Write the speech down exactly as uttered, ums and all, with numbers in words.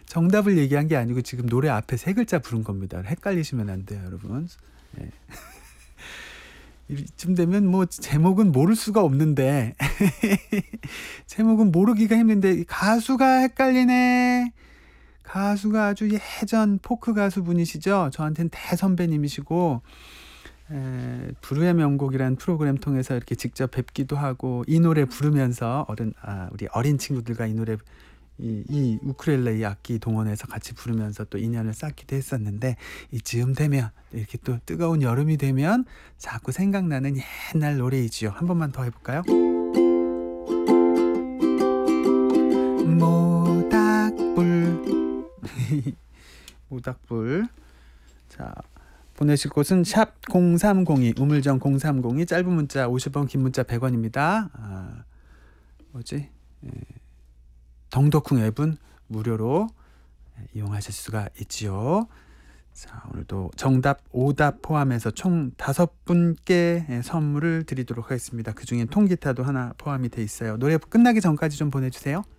정답을 얘기한 게 아니고 지금 노래 앞에 세 글자 부른 겁니다. 헷갈리시면 안 돼요, 여러분. 예. 이쯤 되면 뭐 제목은 모를 수가 없는데 제목은 모르기가 힘든데 가수가 헷갈리네. 가수가 아주 예전 포크 가수분이시죠. 저한테는 대선배님이시고 에, 불후의 명곡이라는 프로그램 통해서 이렇게 직접 뵙기도 하고 이 노래 부르면서 어른 아, 우리 어린 친구들과 이 노래 이, 이 우쿨렐레 악기 동원해서 같이 부르면서 또 인연을 쌓기도 했었는데 이쯤 되면 이렇게 또 뜨거운 여름이 되면 자꾸 생각나는 옛날 노래이지요. 한 번만 더 해볼까요? 모닥불 모닥불. 자, 보내실 곳은 샵 공삼공이 우물정 공삼공이 짧은 문자 오십 원 긴 문자 백 원입니다. 아, 뭐지? 예. 덩덕쿵 앱은 무료로 이용하실 수가 있지요. 자, 오늘도 정답 오답 포함해서 총 다섯 분께 선물을 드리도록 하겠습니다. 그 중에 통기타도 하나 포함이 돼 있어요. 노래 끝나기 전까지 좀 보내주세요.